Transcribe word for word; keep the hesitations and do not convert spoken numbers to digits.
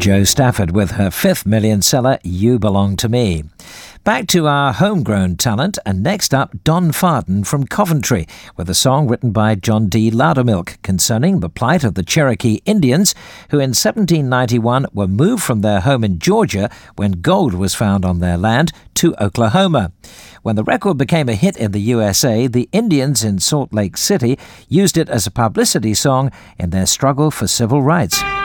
Jo Stafford with her fifth million seller, You Belong to Me. Back to our homegrown talent, and next up, Don Fardon from Coventry, with a song written by John D. Loudermilk concerning the plight of the Cherokee Indians, who in seventeen ninety-one were moved from their home in Georgia when gold was found on their land to Oklahoma. When the record became a hit in the U S A, the Indians in Salt Lake City used it as a publicity song in their struggle for civil rights.